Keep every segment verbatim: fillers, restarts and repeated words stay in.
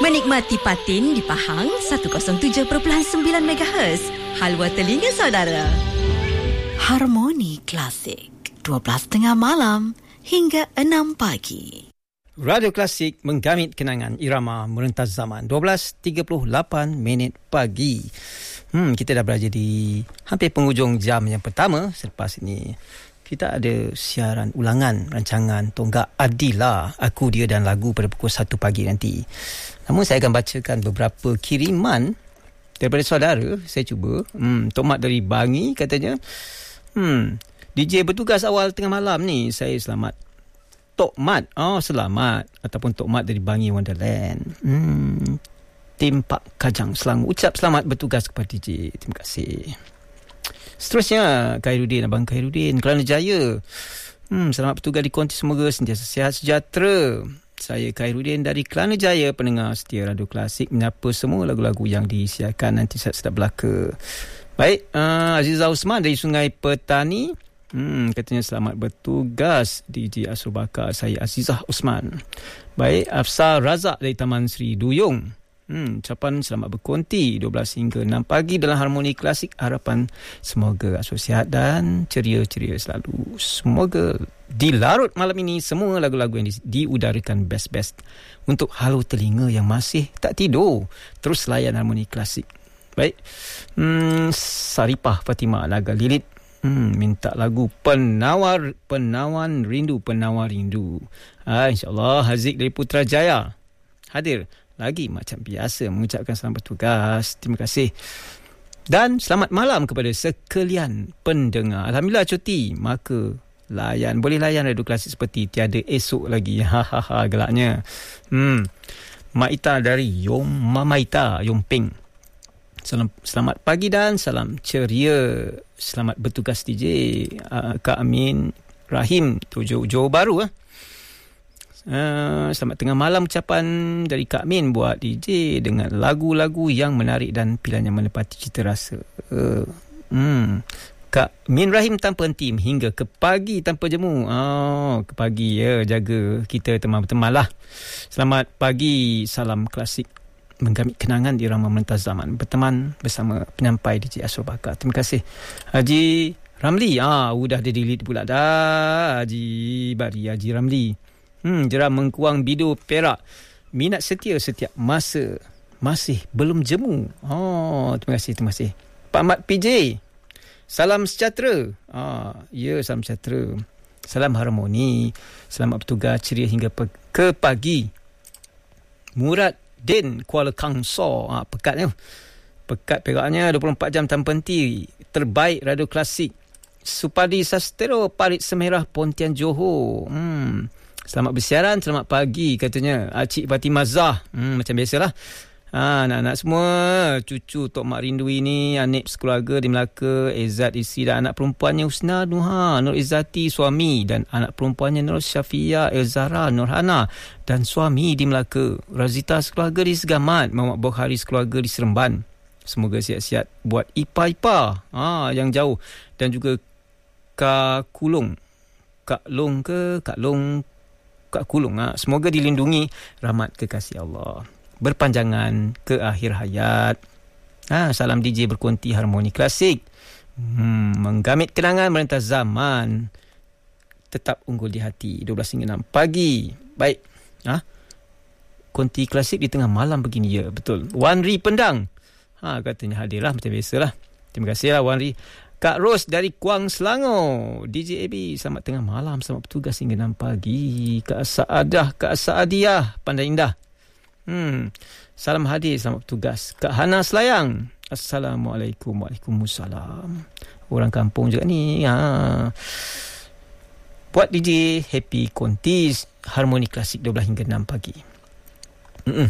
Menikmati Patin di Pahang seratus tujuh perpuluhan sembilan megahertz. Halwa telinga saudara. Harmoni Klasik dua belas tiga puluh malam hingga enam pagi. Radio Klasik menggamit kenangan irama merentas zaman. dua belas tiga puluh lapan minit pagi. Hmm, kita dah berada di hampir penghujung jam yang pertama. Selepas ini kita ada siaran ulangan rancangan Tonggak Adila, Aku Dia dan Lagu pada pukul satu pagi nanti. Namun saya akan bacakan beberapa kiriman daripada saudara. Saya cuba. Hmm, Tok Mat dari Bangi katanya, hmm, D J bertugas awal tengah malam ni. Saya selamat. Tok Mat. Oh, selamat. Ataupun Tok Mat dari Bangi Wonderland. Hmm, Tim Pak Kajang Selangor ucap selamat bertugas kepada D J. Terima kasih. Seterusnya, Khairuddin, Abang Khairuddin, Kelana Jaya. Hmm, selamat bertugas di konti, semoga sentiasa sihat sejahtera. Saya Khairuddin dari Kelana Jaya, pendengar setia Radio Klasik, menyapa semua lagu-lagu yang disiarkan nanti sedap belaka. Baik, uh, Azizah Usman dari Sungai Petani. Hmm, katanya selamat bertugas D J Asrul Bakar. Saya Azizah Usman. Baik, Afsar Razak dari Taman Sri Duyung. Hmm, ucapan selamat berkonti dua belas hingga enam pagi dalam Harmoni Klasik. Harapan semoga Asrul sihat dan ceria-ceria selalu. Semoga di larut malam ini semua lagu-lagu yang di, diudarakan best-best untuk halu telinga yang masih tak tidur. Terus layan Harmoni Klasik. Baik, hmm, Saripah Fatimah Naga Lilit, hmm, minta lagu Penawar Penawan Rindu, Penawar Rindu. Ah, InsyaAllah Haziq dari Putrajaya hadir lagi macam biasa mengucapkan selamat bertugas. Terima kasih. Dan selamat malam kepada sekalian pendengar. Alhamdulillah cuti, maka layan, boleh layan Radio Klasik seperti tiada esok lagi. Hahaha, gelaknya. Hmm. Maita dari Yom Mamaita, Yom Ping. Salam, selamat pagi dan salam ceria. Selamat bertugas D J. Uh, Kak Amin Rahim, tujuh Johor Baru. Eh. Uh, selamat tengah malam ucapan dari Kak Min buat D J dengan lagu-lagu yang menarik dan pilihan yang menepati cita rasa. Uh, hmm. Kak Min Rahim tanpa henti hingga ke pagi tanpa jemu. Oh, ke pagi ya, jaga kita teman-teman lah. Selamat pagi, salam klasik menggamit kenangan di irama merentas zaman. Berteman bersama penyampai D J Asrul Bakar. Terima kasih. Haji Ramli, ah, udah dia delete pula dah. Haji Bari, Haji Ramli. Hmm, Jeram Mengkuang Bido Perak, minat setia setiap masa, masih belum jemu. Oh, terima kasih, terima kasih. Pak Mat P J, salam sejahtera. Ah, ya, salam sejahtera. Salam harmoni. Selamat bertugas ceria hingga pe- ke pagi. Murad Din Kuala Kangsor, ah, pekatnya. Pekat Peraknya dua puluh empat jam tanpa henti. Terbaik Radio Klasik. Supadi Sastero Parit Semerah Pontian Johor. Hmm. Selamat bersiaran, selamat pagi katanya Acik Fatimah Zah. Hmm, macam biasalah. Ha, anak-anak semua, cucu Tok Mak Rindu ini, Anip sekeluarga di Melaka, Izzat isteri dan anak perempuannya Husna Nuha, Nur Izzati suami dan anak perempuannya Nur Syafia Elzara Nurhana dan suami di Melaka, Razita sekeluarga di Segamat, Muhammad Bukhari sekeluarga di Seremban. Semoga sihat-sihat buat Ipa-Ipa ha, yang jauh dan juga Kak Kulung. Kak Long ke Kak Long Kak Kulung, ha. Semoga dilindungi rahmat kekasih Allah, berpanjangan ke akhir hayat. Ha, salam D J berkonti Harmoni Klasik. Hmm, menggamit kenangan merentas zaman. Tetap unggul di hati. dua belas hingga enam pagi. Baik. Ha? Konti Klasik di tengah malam begini, ya, betul. Wan Ri Pendang. Ha, katanya hadirlah macam biasalah. Terima kasihlah Wan Ri. Kak Ros dari Kuang Selangor, D J A B, selamat tengah malam, selamat bertugas hingga enam pagi. Kak Saadah, Kak Saadiah, Pandai Indah. Hmm, salam hadir, selamat bertugas. Kak Hana Selayang, Assalamualaikum. Waalaikumsalam. Orang kampung juga ni. Ha. Buat D J Happy Kontis, Harmoni Klasik dua belas hingga enam pagi. Hmm.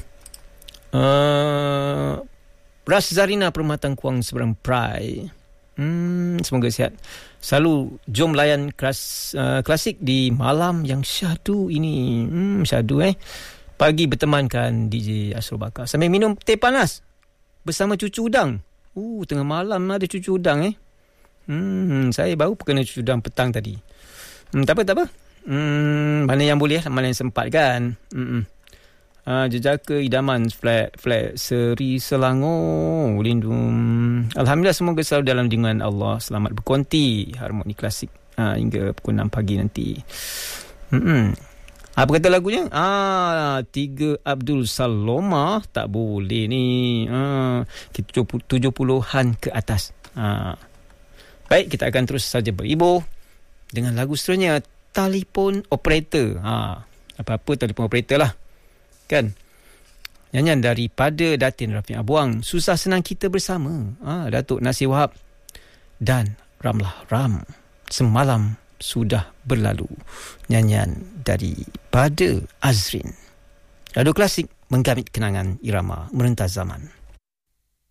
Uh, Ras Zarina Permatan Kuang Seberang Prai. Hmm, semoga sihat. Selalu jom layan kelas, uh, klasik di malam yang syahdu ini. Hmm, syahdu eh. Pagi bertemankan D J Asrul Bakar sambil minum teh panas bersama cucu udang. Uh, tengah malam ada cucu udang eh. Hmm, saya baru kena cucu udang petang tadi. Hmm, tak apa, tak apa. Hmm, mana yang boleh, mana yang sempat kan. Hmm. uh, jejaka idaman flat flat Seri Selangor lindung. Alhamdulillah, semoga selalu dalam lindungan Allah. Selamat berkonti Harmoni Klasik uh, hingga pukul enam pagi nanti. Hmm. Apa kata lagunya? Ah, tiga Abdul Saloma. Tak boleh ni. Ah, kita tujuh puluhan ke atas. Ah. Baik, kita akan terus saja beribu dengan lagu seterusnya, Telefon Operator. Ha, apa-apa telefon operator lah. Kan? Nyanyian daripada Datin Rafiq Abuang, Susah Senang Kita Bersama. Ha, Datuk Nasir Wahab dan Ramlah Ram, Semalam Sudah Berlalu. Nyanyian daripada Azrin. Radio Klasik menggamit kenangan irama merentas zaman.